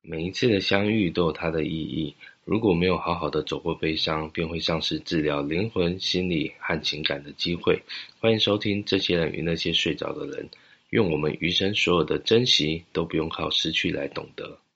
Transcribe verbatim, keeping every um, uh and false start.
每一次的相遇都有它的意义，如果没有好好的走过悲伤，便会丧失治疗灵魂、心理和情感的机会。欢迎收听这些人与那些睡着的人，愿我们余生所有的珍惜都不用靠失去来懂得。